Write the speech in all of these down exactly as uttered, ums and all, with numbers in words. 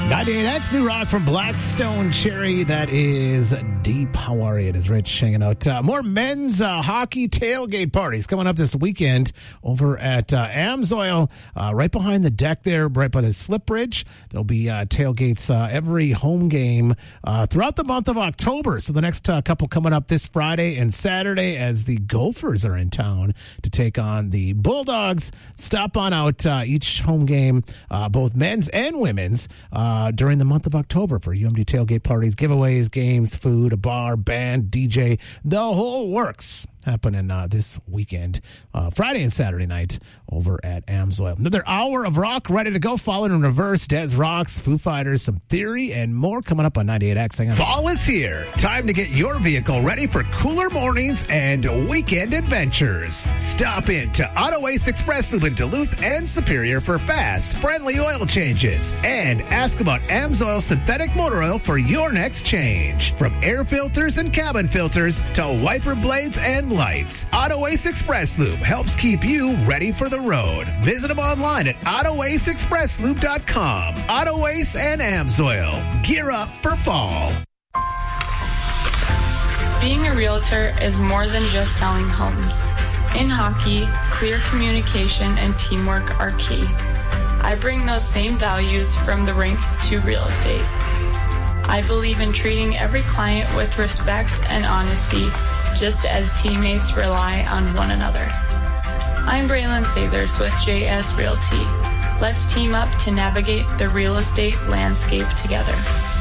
ninety-eight X New Rock from Blackstone Cherry. That is deep. How are you? It is Rich hanging out. Uh, more men's uh, hockey tailgate parties coming up this weekend over at uh, Amsoil, uh, right behind the deck there, right by the slip bridge. There'll be uh, tailgates uh, every home game uh, throughout the month of October. So the next uh, couple coming up this Friday and Saturday as the Gophers are in town to take on the Bulldogs. Stop on out uh, each home game, uh, both men's and women's, uh, during the month of October for U M D tailgate parties, giveaways, games, food, a bar, band, D J, the whole works. Happening uh, this weekend, uh, Friday and Saturday night over at Amsoil. Another hour of rock ready to go. Following in reverse, Des Rocks, Foo Fighters, some Theory, and more coming up on ninety-eight X. Hang on. Fall is here. Time to get your vehicle ready for cooler mornings and weekend adventures. Stop in to Auto Ace Express Lube in Duluth and Superior for fast, friendly oil changes. And ask about Amsoil synthetic motor oil for your next change. From air filters and cabin filters to wiper blades and lights, Auto Ace Express Lube helps keep you ready for the road. Visit them online at auto ace express lube dot com. Auto Ace and Amsoil. Gear up for fall. Being a realtor is more than just selling homes. In hockey, clear communication and teamwork are key. I bring those same values from the rink to real estate. I believe in treating every client with respect and honesty, just as teammates rely on one another. I'm Braylon Sathers with J S Realty. Let's team up to navigate the real estate landscape together.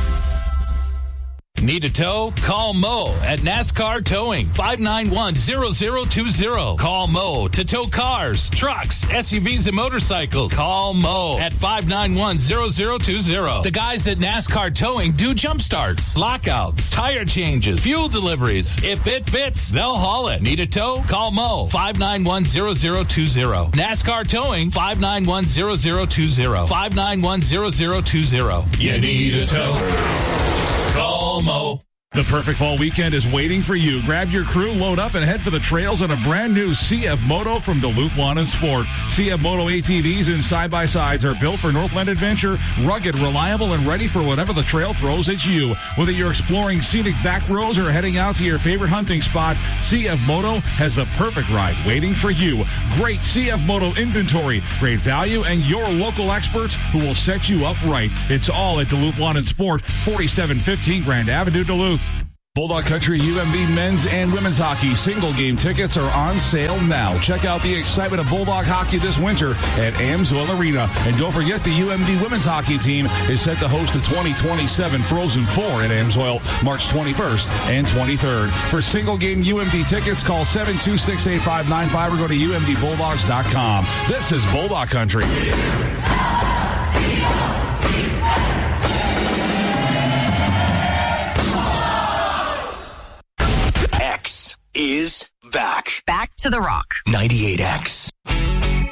Need a tow? Call Mo at NASCAR Towing, five nine one, zero zero two zero. Call Mo to tow cars, trucks, S U Vs, and motorcycles. Call Mo at five nine one, zero zero two zero. The guys at NASCAR Towing do jump starts, lockouts, tire changes, fuel deliveries. If it fits, they'll haul it. Need a tow? Call Mo, five nine one, zero zero two zero. NASCAR Towing, five nine one, zero zero two zero. five nine one, zero zero two zero. You need a tow? Call Mo. The perfect fall weekend is waiting for you. Grab your crew, load up, and head for the trails on a brand new C F Moto from Duluth Lawn and Sport. C F Moto A T Vs and side-by-sides are built for Northland adventure, rugged, reliable, and ready for whatever the trail throws at you. Whether you're exploring scenic back roads or heading out to your favorite hunting spot, C F Moto has the perfect ride waiting for you. Great C F Moto inventory, great value, and your local experts who will set you up right. It's all at Duluth Lawn and Sport, forty-seven fifteen Grand Avenue, Duluth. Bulldog Country U M D men's and women's hockey single game tickets are on sale now. Check out the excitement of Bulldog hockey this winter at Amsoil Arena. And don't forget the U M D women's hockey team is set to host the twenty twenty-seven Frozen Four at Amsoil March twenty-first and twenty-third. For single game U M D tickets, call seven two six, eight five nine five or go to U M D bulldogs dot com. This is Bulldog Country. X is back. Back to the rock. ninety-eight X.